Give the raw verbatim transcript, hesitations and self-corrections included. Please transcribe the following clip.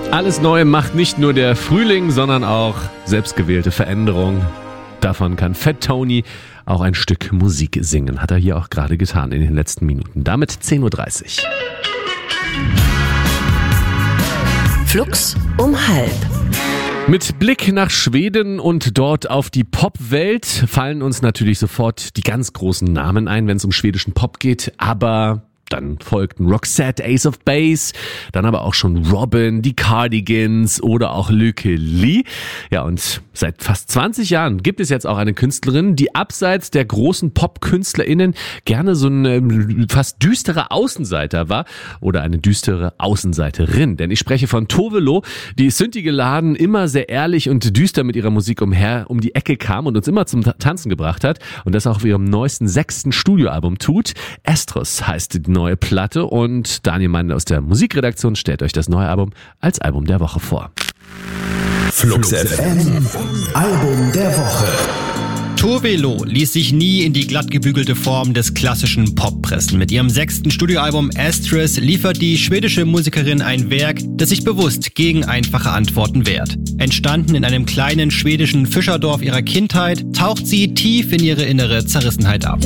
Alles Neue macht nicht nur der Frühling, sondern auch selbstgewählte Veränderung. Davon kann Fat Tony auch ein Stück Musik singen. Hat er hier auch gerade getan in den letzten Minuten. Damit zehn Uhr dreißig. Flux um halb. Mit Blick nach Schweden und dort auf die Popwelt fallen uns natürlich sofort die ganz großen Namen ein, wenn es um schwedischen Pop geht, aber dann folgten Roxette, Ace of Base, dann aber auch schon Robin, die Cardigans oder auch Lykke Li. Ja, und seit fast zwanzig Jahren gibt es jetzt auch eine Künstlerin, die abseits der großen Pop-KünstlerInnen gerne so ein fast düsterer Außenseiter war oder eine düstere Außenseiterin. Denn ich spreche von Tove Lo, die Synthi geladen immer sehr ehrlich und düster mit ihrer Musik umher um die Ecke kam und uns immer zum Tanzen gebracht hat und das auch auf ihrem neuesten sechsten Studioalbum tut. Astros heißt die neue Platte und Daniel Meindl aus der Musikredaktion stellt euch das neue Album als Album der Woche vor. Flux F M, Album der Woche. Tove Lo ließ sich nie in die glattgebügelte Form des klassischen Pop pressen. Mit ihrem sechsten Studioalbum Astros liefert die schwedische Musikerin ein Werk, das sich bewusst gegen einfache Antworten wehrt. Entstanden in einem kleinen schwedischen Fischerdorf ihrer Kindheit, taucht sie tief in ihre innere Zerrissenheit ab.